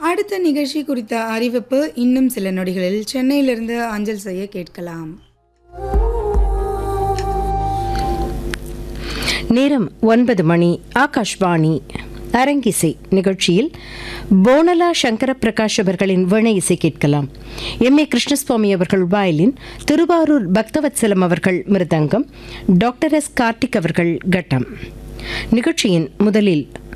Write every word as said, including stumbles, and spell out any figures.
அடுத்த நிகழ்ச்சி குறித்த அறிவிப்பு இன்னும் சில நொடிகளில் சென்னையிலிருந்து அஞ்சல் செய்ய கேட்கலாம். நேரம் ஒன்பது மணி. ஆகாஷ்வாணி அரங்கிசை நிகழ்ச்சியில் போனலா சங்கர பிரகாஷ் அவர்களின் வீணை இசை கேட்கலாம். எம் ஏ கிருஷ்ணசுவாமி அவர்கள் வயலின், திருவாரூர் பக்தவத்சலம் அவர்கள் மிருதங்கம், டாக்டர் எஸ் கார்த்திக் அவர்கள் கட்டம். நிகழ்ச்சியின் முதலில்